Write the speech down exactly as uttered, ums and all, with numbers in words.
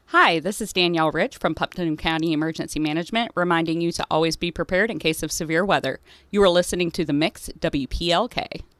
Hi, this is Danielle Rich from Putnam County Emergency Management, reminding you to always be prepared in case of severe weather. You are listening to The Mix, W P L K.